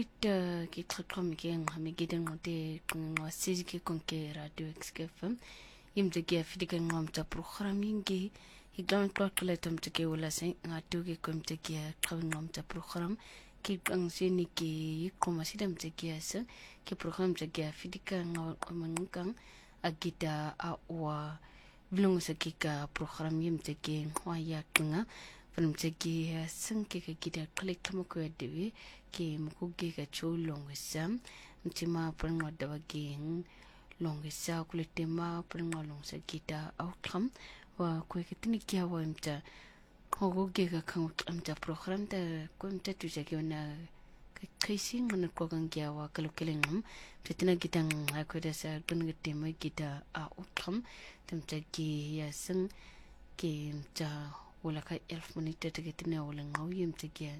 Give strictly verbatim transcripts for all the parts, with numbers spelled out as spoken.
minit ki tlatlam ki ang hamigidang mote kung wasiji ki kung ke radio X K F M im jege fidikan ngam ta program ingi higlam klot kletam teke wala sen ngatu ki kum teke kawin ngam ta program ki ang sini ki koma sidam teke asa ki program teke fidikan ngam mangkang agita awa blung sakika program im teke waya kinga From Tagi, Sanki, Gida, Click Tamako, Devi, came Kugi, Cho, Longisam, Mtima, Prango, Davagin, Longisa, Kulitima, Prango, Longsagita, outcome, or Quakitinikia, Wimta, Hogiga, Count, and the program, the Quinta to Jaguna, Kissing on the Kogangia, Kalukillingham, Petina Gitang, I could as a Gungatima Gita, outcome, them Tagi, Yasan, came to. Wala ka elf monita tagitina wala ngaw yum tagia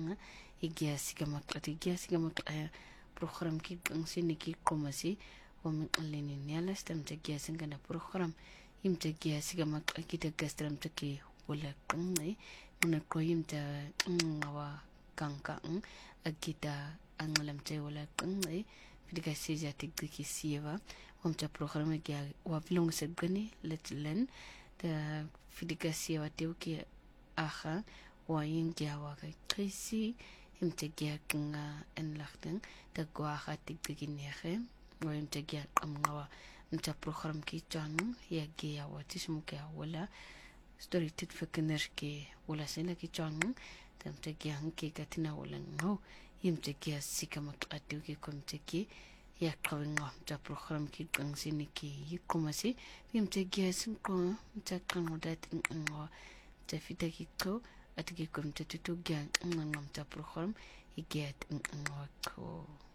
igia siga makla igia siga makla program ki ang siniki komasi wamin alini niala stam tagia singana program yum tagia siga makla kita gastram taki wala kungai muna ko yum ta ngawa kangka agita ang alam tay wala kungai pidika siya tigdiki siya wamta program igia wabilong sagani letlen the fidikasi wateu ki aha wayin jawa kai krisi imtegia kinga enlachten the gwaha tiktiginere wayin tegia kamngawa mta program ki chanu ya gia watis muke wala story tit fekener ki wala sena ki chanu tam tegia ki katina wala ngo imtegia sikamak atu ki komteki ya kawinga mta program ki kang sini ki yikomasi imtegia sinko mta kang odat ngo mta fita ki ko atiki komta tutu gang ngam mta program igiat ngo ko